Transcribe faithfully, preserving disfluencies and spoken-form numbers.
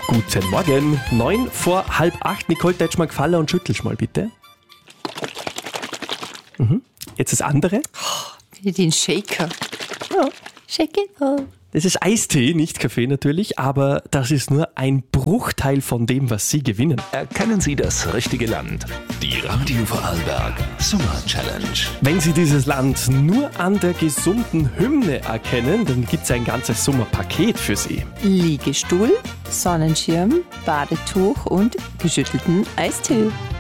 Guten Morgen. Neun vor halb acht. Nicole, tätsch mal gefallen und schüttelst mal bitte. Mhm. Jetzt das andere. Den Shaker. Ja. Shake it all. Das ist Eistee, nicht Kaffee natürlich, aber das ist nur ein Bruchteil von dem, was Sie gewinnen. Erkennen Sie das richtige Land. Die Radio Vorarlberg Summer Challenge. Wenn Sie dieses Land nur an der gesunden Hymne erkennen, dann gibt es ein ganzes Sommerpaket für Sie. Liegestuhl, Sonnenschirm, Badetuch und geschüttelten Eistee.